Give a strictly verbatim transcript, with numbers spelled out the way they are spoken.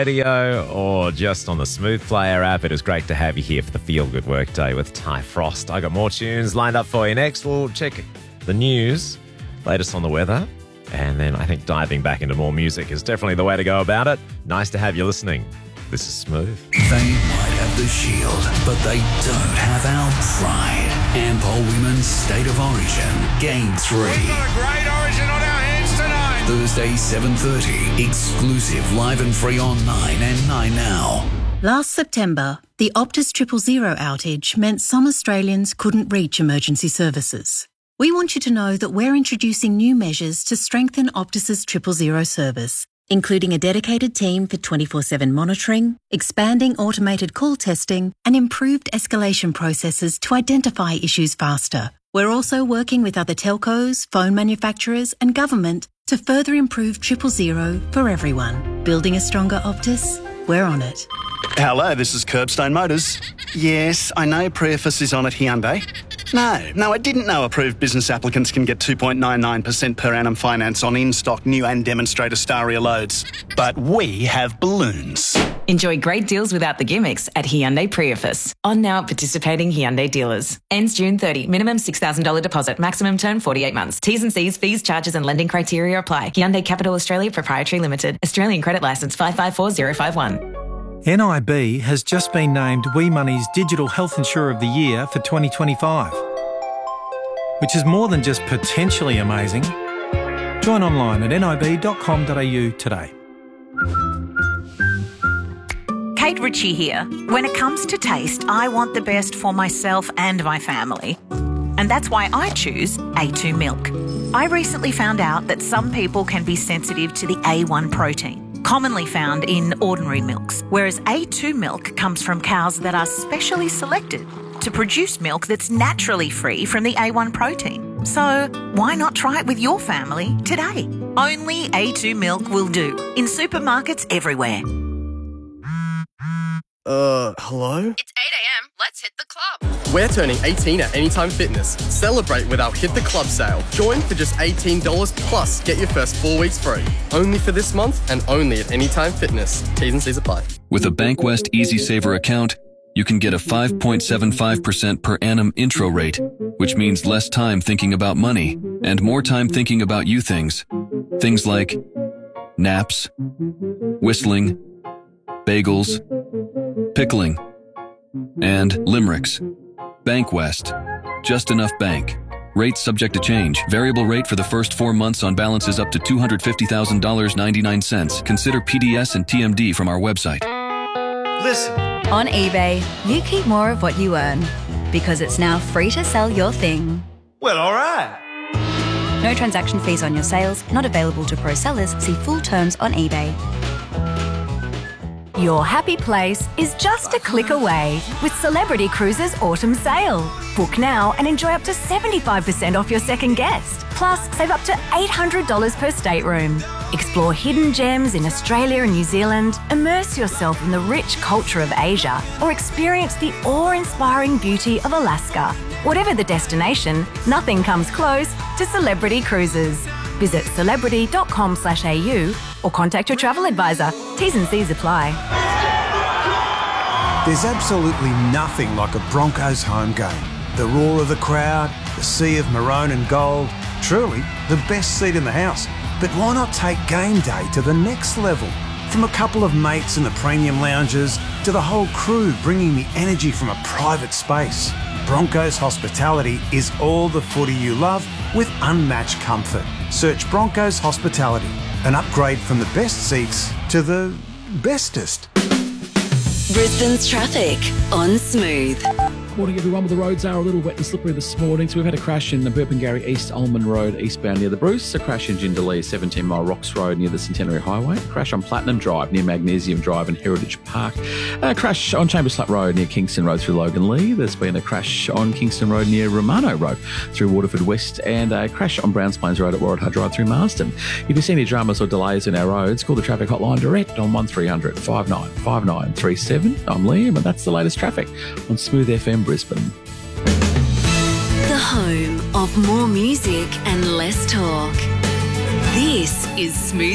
radio or just on the Smooth Player app. It is great to have you here for the Feel Good Workday with Ty Frost. I got more tunes lined up for you next. We'll check the news, latest on the weather, and then I think diving back into more music is definitely the way to go about it. Nice to have you listening. This is Smooth. They might have the shield, but they don't have our pride. Ampol Women's State of Origin, Game three. We've got a great origin on our hands tonight. Thursday, seven thirty. Exclusive, live and free on Nine and Nine Now. Last September, the Optus Triple Zero outage meant some Australians couldn't reach emergency services. We want you to know that we're introducing new measures to strengthen Optus's Triple Zero service, including a dedicated team for twenty-four seven monitoring, expanding automated call testing, and improved escalation processes to identify issues faster. We're also working with other telcos, phone manufacturers, and government to further improve Triple Zero for everyone. Building a stronger Optus? We're on it. Hello, this is Curbstone Motors. Yes, I know Preface is on at Hyundai. No, no, I didn't know approved business applicants can get two point nine nine percent per annum finance on in-stock new and demonstrator Staria loads. But we have balloons. Enjoy great deals without the gimmicks at Hyundai Preface. On now at participating Hyundai dealers. Ends June thirtieth. Minimum six thousand dollars deposit. Maximum term forty-eight months. T's and C's, fees, charges and lending criteria apply. Hyundai Capital Australia Proprietary Limited. Australian Credit Licence five five four zero five one. N I B has just been named Wee Money's Digital Health Insurer of the Year for twenty twenty-five, which is more than just potentially amazing. Join online at nib dot com dot a u today. Kate Ritchie here. When it comes to taste, I want the best for myself and my family. And that's why I choose A two milk. I recently found out that some people can be sensitive to the A one protein, commonly found in ordinary milks, whereas A two milk comes from cows that are specially selected to produce milk that's naturally free from the A one protein. So why not try it with your family today? Only A two milk will do, in supermarkets everywhere. Uh, hello? It's eight a.m. Let's hit the club. We're turning eighteen at Anytime Fitness. Celebrate with our Hit the Club sale. Join for just eighteen dollars plus get your first four weeks free. Only for this month and only at Anytime Fitness. T's and C's apply. With a Bankwest Easy Saver account, you can get a five point seven five percent per annum intro rate, which means less time thinking about money and more time thinking about you things. Things like naps, whistling, bagels, pickling, and limericks. Bankwest. Just enough bank. Rates subject to change. Variable rate for the first four months on balances up to two hundred fifty thousand dollars and ninety-nine cents. Consider P D S and T M D from our website. Listen. On eBay, you keep more of what you earn because it's now free to sell your thing. Well, all right. No transaction fees on your sales, not available to pro sellers. See full terms on eBay. Your happy place is just a click away with Celebrity Cruises Autumn Sale. Book now and enjoy up to seventy-five percent off your second guest. Plus, save up to eight hundred dollars per stateroom. Explore hidden gems in Australia and New Zealand, immerse yourself in the rich culture of Asia, or experience the awe-inspiring beauty of Alaska. Whatever the destination, nothing comes close to Celebrity Cruises. Visit celebrity dot com slash a u or contact your travel advisor. T's and C's apply. There's absolutely nothing like a Broncos home game. The roar of the crowd, the sea of maroon and gold, truly the best seat in the house. But why not take game day to the next level? From a couple of mates in the premium lounges to the whole crew bringing the energy from a private space. Broncos Hospitality is all the footy you love with unmatched comfort. Search Broncos Hospitality, an upgrade from the best seats to the bestest. Brisbane's traffic on Smooth. Morning everyone, well, the roads are a little wet and slippery this morning, so we've had a crash in the Burpengary East Almond Road eastbound near the Bruce, a crash in Jindalee seventeen mile Rocks Road near the Centenary Highway, a crash on Platinum Drive near Magnesium Drive and Heritage Park, a crash on Chambers Flat Road near Kingston Road through Logan Lee, there's been a crash on Kingston Road near Romano Road through Waterford West, and a crash on Browns Plains Road at Warradar Drive through Marsden. If you see any dramas or delays in our roads, call the traffic hotline direct on one three hundred, five nine five nine three seven. I'm Liam and that's the latest traffic on Smooth F M Brisbane. The home of more music and less talk. This is Smooth